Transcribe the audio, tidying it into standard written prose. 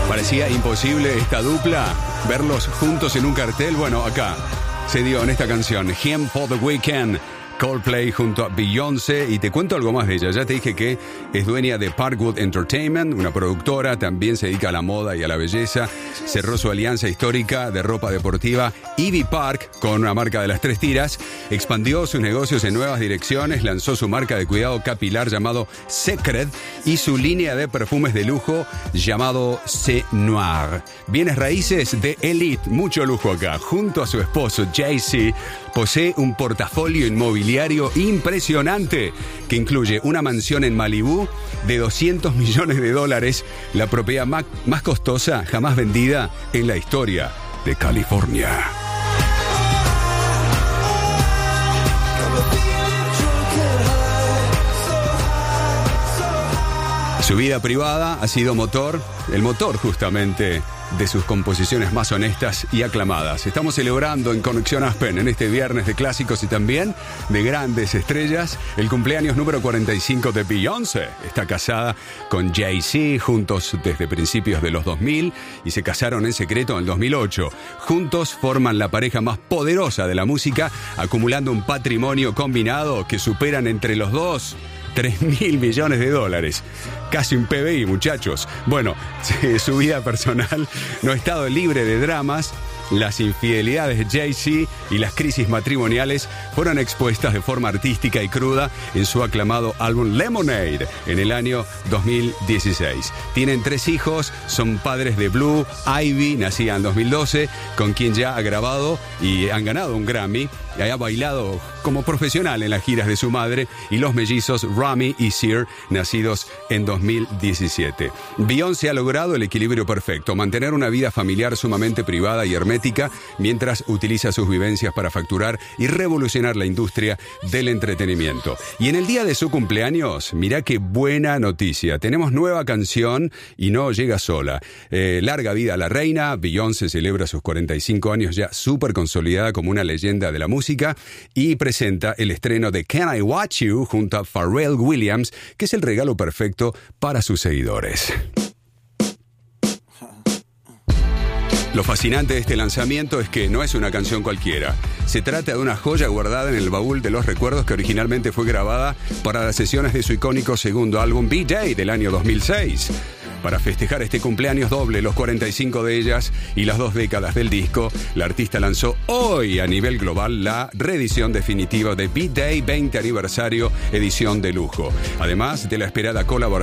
Parecía imposible esta dupla, verlos juntos en un cartel. Bueno, acá se dio en esta canción, Him for the Weekend, Coldplay junto a Beyoncé. Y te cuento algo más de ella. Ya te dije que es dueña de Parkwood Entertainment, una productora, también se dedica a la moda y a la belleza. Cerró su alianza histórica de ropa deportiva Ivy Park con una marca de las 3 tiras. Expandió sus negocios en nuevas direcciones, lanzó su marca de cuidado capilar llamado Secret y su línea de perfumes de lujo llamado C'est Noir. Bienes raíces de Elite, mucho lujo acá. Junto a su esposo Jay-Z, posee un portafolio inmobiliario impresionante que incluye una mansión en Malibú de $200 millones, la propiedad más costosa jamás vendida en la historia de California. Su vida privada ha sido el motor justamente de sus composiciones más honestas y aclamadas. Estamos celebrando en Conexión Aspen en este viernes de clásicos y también de grandes estrellas el cumpleaños número 45 de Beyoncé. Está casada con Jay-Z, juntos desde principios de los 2000 y se casaron en secreto en el 2008. Juntos forman la pareja más poderosa de la música, acumulando un patrimonio combinado que superan entre los dos $3.000 millones. Casi un PBI, muchachos. Bueno, su vida personal no ha estado libre de dramas. Las infidelidades de Jay-Z y las crisis matrimoniales fueron expuestas de forma artística y cruda en su aclamado álbum Lemonade en el año 2016. Tienen 3 hijos, son padres de Blue Ivy, nacida en 2012, con quien ya ha grabado y han ganado un Grammy. Y ha bailado como profesional en las giras de su madre, y los mellizos Rami y Sear, nacidos en 2017. Beyoncé ha logrado el equilibrio perfecto, mantener una vida familiar sumamente privada y hermética, mientras utiliza sus vivencias para facturar y revolucionar la industria del entretenimiento. Y en el día de su cumpleaños, mirá qué buena noticia. Tenemos nueva canción y no llega sola. Larga vida a la reina. Beyoncé celebra sus 45 años ya súper consolidada como una leyenda de la música y presenta el estreno de Can I Watch You junto a Pharrell Williams, que es el regalo perfecto para sus seguidores. Lo fascinante de este lanzamiento es que no es una canción cualquiera. Se trata de una joya guardada en el baúl de los recuerdos que originalmente fue grabada para las sesiones de su icónico segundo álbum B-Day del año 2006. Para festejar este cumpleaños doble, los 45 de ellas y las 2 décadas del disco, la artista lanzó hoy a nivel global la reedición definitiva de B-Day 20 aniversario, edición de lujo. Además de la esperada colaboración